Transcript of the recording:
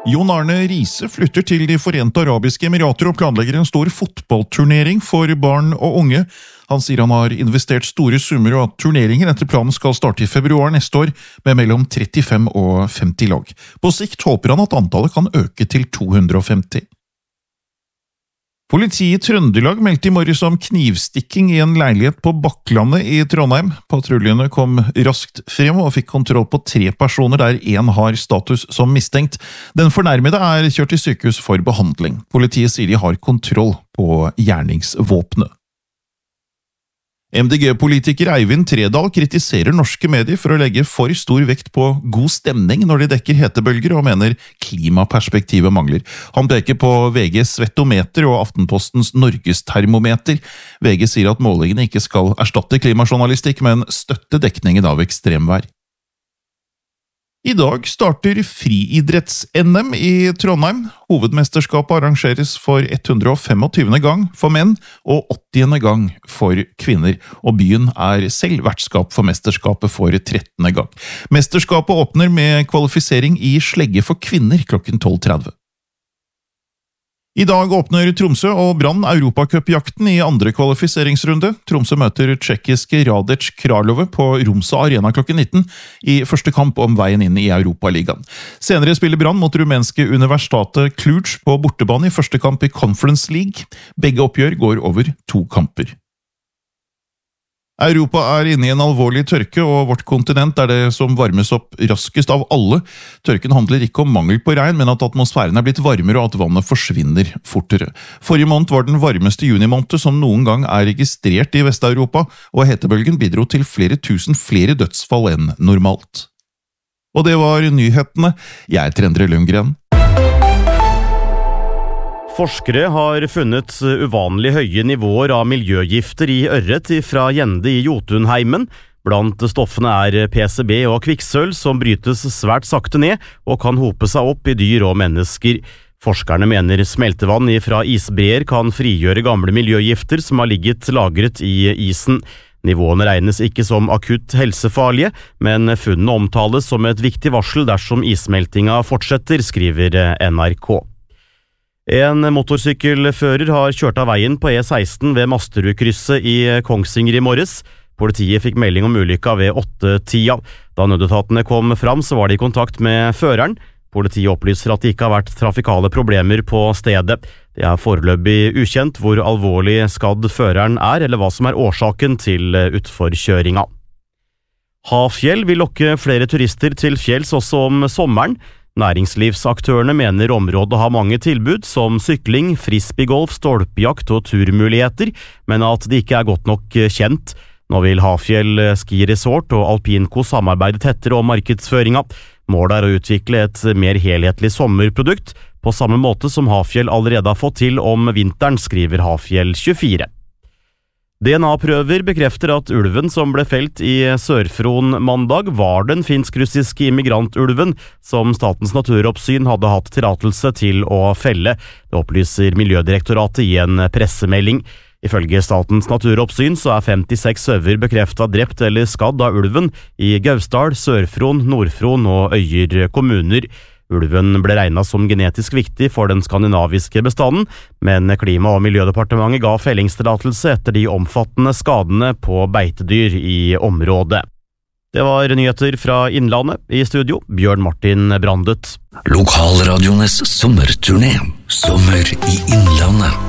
Jon Arne Riise flytter til De Forente Arabiske Emirater og planlegger en stor fotballturnering for barn og unge. Han sier han har investert store summer og at turneringen etter planen skal starte i februar neste år med mellom 35 og 50 lag. På sikt håper han at antallet kan øke til 250. Politiet i Trøndelag meldte i morges om knivstikking i en leilighet på Bakklandet i Trondheim. Patruljene kom raskt frem og fikk kontroll på 3 personer der en har status som mistenkt. Den fornærmede er kjørt til sykehus for behandling. Politiet sier de har kontroll på gjerningsvåpenet. MDG-politiker Eivind Tredal kritiserer norske medier for å legge for stor vekt på god stemning når de dekker hetebølger og mener klimaperspektivet mangler. Han peker på VGs Svetometer og Aftenpostens Norgestermometer. VG sier at målingene ikke skal erstatte klimajournalistikk, men støtte dekningen av ekstremvær. I dag starter friidretts-NM i Trondheim. Hovedmesterskapet arrangeres for 125. gang for menn og 80. gang for kvinner, og byen er selv vertskap for mesterskapet for 13. gang. Mesterskapet åpner med kvalifisering i slegge for kvinner klokken 12:30. I dag åpner Tromsø og Brann Europacupjakten i andre kvalifiseringsrunde. Tromsø møter tsjekkiske Radec Kralove på Romsa Arena klokken 19 i første kamp om veien inn i Europaligaen. Senere spiller Brann mot rumenske Universitatet Cluj på bortebane i første kamp i Conference League. Begge oppgjør går over 2 kamper. Europa er inne i en alvorlig tørke, og vårt kontinent er det som varmes opp raskest av alle. Tørken handler ikke om mangel på regn, men at atmosfæren er blitt varmere og at vannet forsvinner fortere. Forrige måned var den varmeste junimåned som noen gang er registrert i Vest-Europa, og hetebølgen bidro til flere tusen flere dødsfall enn normalt. Og det var nyhetene. Jeg heter Endre Lundgren. Forskere har funnet uvanlig høye nivåer av miljøgifter i ørret fra gjende i Jotunheimen. Blant stoffene er PCB og kvikksølv som brytes svært sakte ned og kan hope seg opp i dyr og mennesker. Forskerne mener smeltevann fra isbreer kan frigjøre gamle miljøgifter som har ligget lagret i isen. Nivåene regnes ikke som akutt helsefarlige, men funnene omtales som et viktig varsel dersom issmeltinga fortsetter, skriver NRK. En motorsykkelfører har kjørt av veien på E16 ved Masterudkrysset i Kongsvinger i morges. Politiet fikk melding om ulykka ved 8-tida. Da nødetatene kom fram, så var de i kontakt med føreren. Politiet opplyser at det ikke har vært trafikale problemer på stedet. Det er foreløpig ukjent hvor alvorlig skadd føreren er, eller hva som er årsaken til utforkjøringa. Hafjell vil lokke flere turister til fjells også om sommeren. Næringslivsaktørene mener området har mange tilbud som sykling, frisbeegolf, stolpejakt og turmuligheter, men at det ikke er godt nok kjent. Nå vil Hafjell Ski Resort og Alpinco samarbeide tettere om markedsføringa. Målet er å utvikle et mer helhetlig sommerprodukt, på samme måte som Hafjell allerede har fått til om vinteren, skriver Hafjell 24. DNA-prøver bekrefter at ulven som ble felt i Sør-Fron mandag var den finsk-russiske immigrantulven som Statens naturoppsyn hadde hatt tillatelse til å felle. Det opplyser Miljødirektoratet i en pressemelding. Ifølge Statens naturoppsyn så er 56 sauer bekreftet drept eller skadd av ulven i Gausdal, Sør-Fron, Nord-Fron og Øyer kommuner. Ulven ble regnet som genetisk viktig for den skandinaviske bestanden, men Klima- og miljødepartementet ga fellingstillatelse etter de omfattende skadene på beitedyr i området. Det var nyheter fra Innlandet. I studio, Bjørn Martin Brandet. Lokalradiones sommerturné. Sommer i Innlandet.